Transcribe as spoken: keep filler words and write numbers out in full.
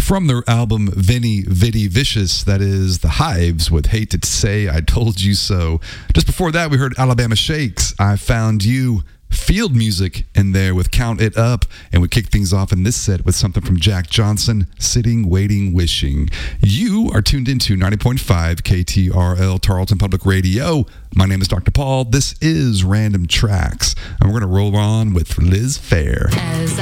From their album Vinny Vitty Vicious, that is The Hives with Hate to Say I Told You So. Just before that, we heard Alabama Shakes, I Found You. Field music in there with Count It Up, and we kick things off in this set with something from Jack Johnson, Sitting, Waiting, Wishing. You are tuned into ninety point five K T R L Tarleton Public Radio. My name is Doctor Paul. This is Random Tracks, and we're going to roll on with Liz Phair. As